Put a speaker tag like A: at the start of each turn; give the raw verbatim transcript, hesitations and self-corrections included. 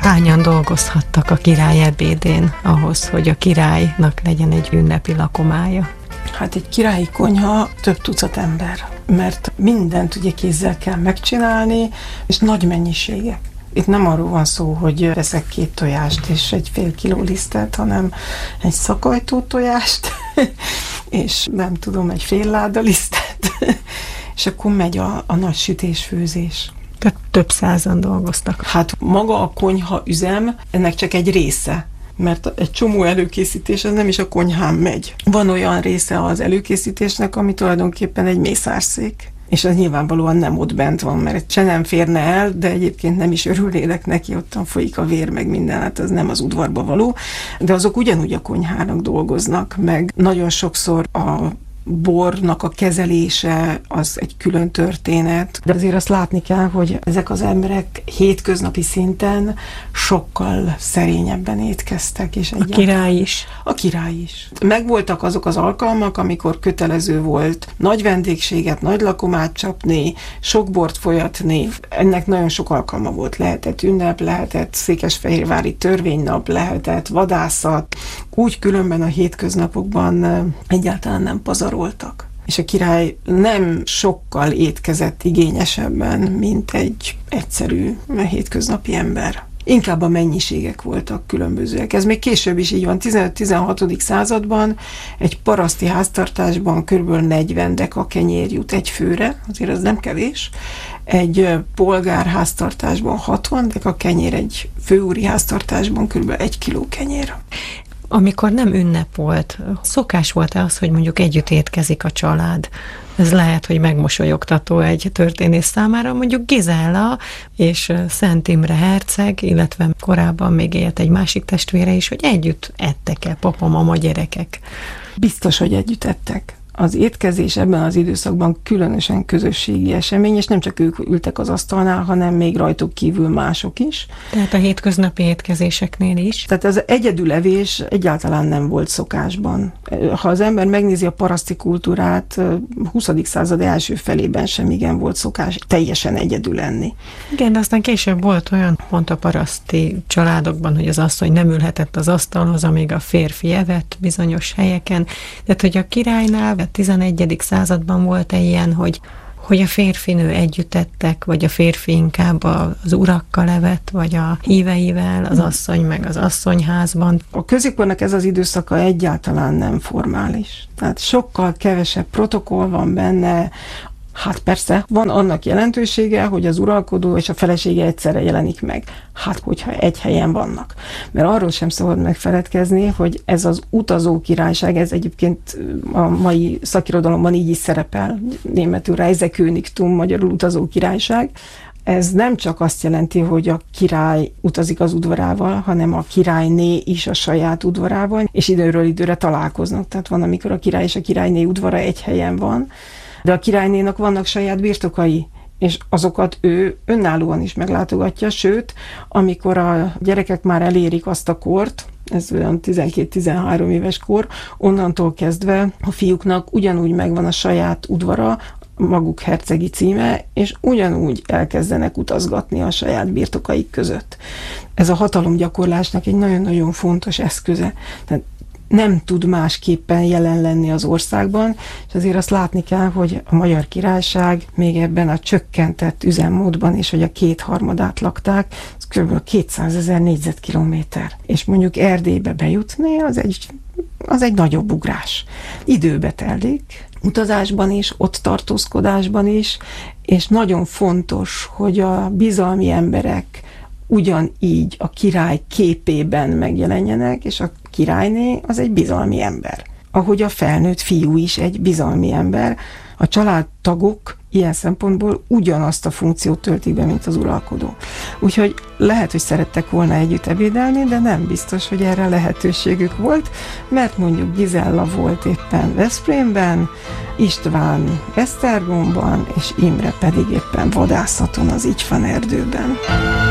A: Hányan dolgozhattak a király ebédén ahhoz, hogy a királynak legyen egy ünnepi lakomája?
B: Hát egy királyi konyha több tucat ember, mert mindent ugye kézzel kell megcsinálni, és nagy mennyiségek. Itt nem arról van szó, hogy veszek két tojást és egy fél kiló lisztet, hanem egy szakajtó tojást, és nem tudom, egy fél láda lisztet, és akkor megy a, a nagy sütés-főzés.
A: Tehát több százan dolgoztak.
B: Hát maga a konyha üzem, ennek csak egy része, mert egy csomó előkészítés ez nem is a konyhán megy. Van olyan része az előkészítésnek, ami tulajdonképpen egy mészárszék. És ez nyilvánvalóan nem ott bent van, mert se nem férne el, de egyébként nem is örülnének neki, ottan folyik a vér, meg minden, hát ez nem az udvarba való, de azok ugyanúgy a konyhának dolgoznak, meg nagyon sokszor a bornak a kezelése az egy külön történet, de azért azt látni kell, hogy ezek az emberek hétköznapi szinten sokkal szerényebben étkeztek. És
A: a király is.
B: A király is. Megvoltak azok az alkalmak, amikor kötelező volt nagy vendégséget, nagy lakomát csapni, sok bort folyatni. Ennek nagyon sok alkalma volt. Lehetett ünnep, lehetett székesfehérvári törvénynap, lehetett vadászat. Úgy különben a hétköznapokban egyáltalán nem pazaroltak. És a király nem sokkal étkezett igényesebben, mint egy egyszerű hétköznapi ember. Inkább a mennyiségek voltak különbözőek. Ez még később is így van. tizenöt-tizenhatodik században egy paraszti háztartásban kb. negyven deka kenyér jut egy főre, azért az nem kevés. Egy polgár háztartásban hatvan deka kenyér, egy főúri háztartásban kb. egy kiló kenyér.
A: Amikor nem ünnep volt, szokás volt-e az, hogy mondjuk együtt étkezik a család? Ez lehet, hogy megmosolyogtató egy történész számára. Mondjuk Gizella és Szent Imre herceg, illetve korábban még élt egy másik testvére is, hogy együtt ettek-e papa, mama, gyerekek?
B: Biztos, hogy együtt ettek. Az étkezés ebben az időszakban különösen közösségi esemény, és nem csak ők ültek az asztalnál, hanem még rajtuk kívül mások is.
A: Tehát a hétköznapi étkezéseknél is.
B: Tehát az egyedülevés egyáltalán nem volt szokásban. Ha az ember megnézi a paraszti kultúrát, huszadik század első felében sem igen volt szokás teljesen egyedül lenni.
A: Igen, de aztán később volt olyan pont a paraszti családokban, hogy az asszony nem ülhetett az asztalhoz, amíg a férfi evett bizonyos helyeken. Tehát, hogy a királynál a tizenegyedik században volt egy ilyen, hogy, hogy a férfinő együtt ettek, vagy a férfi inkább az urakkal evett, vagy a híveivel, az asszony meg az asszonyházban.
B: A középkornak ez az időszaka egyáltalán nem formális. Tehát sokkal kevesebb protokoll van benne. Hát persze, van annak jelentősége, hogy az uralkodó és a felesége egyszerre jelenik meg. Hát, hogyha egy helyen vannak. Mert arról sem szabad megfeledkezni, hogy ez az utazó királyság, ez egyébként a mai szakirodalomban így is szerepel, németül Reisekönigtum, magyarul utazó királyság. Ez nem csak azt jelenti, hogy a király utazik az udvarával, hanem a királyné is a saját udvarával, és időről időre találkoznak. Tehát van, amikor a király és a királyné udvara egy helyen van, de a királynénak vannak saját birtokai, és azokat ő önállóan is meglátogatja, sőt, amikor a gyerekek már elérik azt a kort, ez olyan tizenkét-tizenhárom éves kor, onnantól kezdve a fiúknak ugyanúgy megvan a saját udvara, maguk hercegi címe, és ugyanúgy elkezdenek utazgatni a saját birtokaik között. Ez a hatalomgyakorlásnak egy nagyon-nagyon fontos eszköze. Tehát nem tud másképpen jelen lenni az országban, és azért azt látni kell, hogy a Magyar Királyság még ebben a csökkentett üzemmódban is, hogy a kétharmadát lakták, ez kb. kétszázezer négyzetkilométer. És mondjuk Erdélybe bejutni, az egy, az egy nagyobb ugrás. Időbe telik, utazásban is, ott tartózkodásban is, és nagyon fontos, hogy a bizalmi emberek ugyanígy a király képében megjelenjenek, és a királyné az egy bizalmi ember. Ahogy a felnőtt fiú is egy bizalmi ember, a családtagok ilyen szempontból ugyanazt a funkciót töltik be, mint az uralkodó. Úgyhogy lehet, hogy szerettek volna együtt ebédelni, de nem biztos, hogy erre lehetőségük volt, mert mondjuk Gizella volt éppen Veszprémben, István Esztergomban, és Imre pedig éppen vadászaton az Igyfan erdőben.